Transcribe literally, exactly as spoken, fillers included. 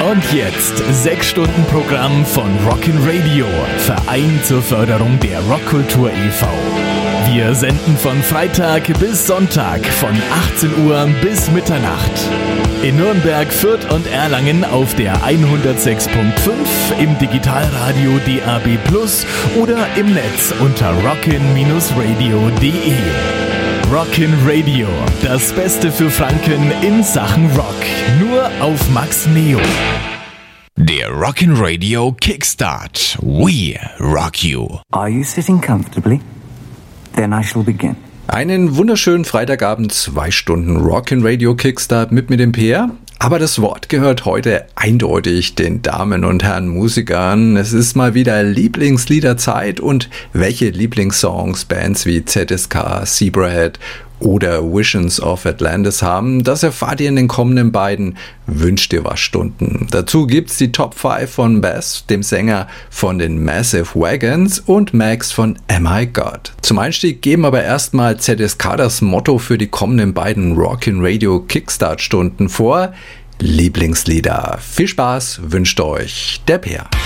Und jetzt sechs Stunden Programm von Rockin' Radio, Verein zur Förderung der Rockkultur e V Wir senden von Freitag bis Sonntag von achtzehn Uhr bis Mitternacht. In Nürnberg, Fürth und Erlangen auf der hundertsechs Komma fünf, im Digitalradio D A B plus oder im Netz unter rockin radio punkt de. Rockin' Radio, das Beste für Franken in Sachen Rock. Nur auf Max Neo. Der Rockin' Radio Kickstart. We rock you. Are you sitting comfortably? Then I shall begin. Einen wunderschönen Freitagabend, zwei Stunden Rockin' Radio Kickstart mit mir, dem Peer. Aber das Wort gehört heute eindeutig den Damen und Herren Musikern. Es ist mal wieder Lieblingsliederzeit und welche Lieblingssongs Bands wie Z S K, Zebrahead oder Visions of Atlantis haben, das erfahrt ihr in den kommenden beiden Wünsch dir was Stunden. Dazu gibt's die Top fünf von Bess, dem Sänger von den Massive Wagons, und Max von Am I God. Zum Einstieg geben aber erstmal Z S K das Motto für die kommenden beiden Rockin' Radio Kickstart Stunden vor: Lieblingslieder. Viel Spaß wünscht euch der Peer.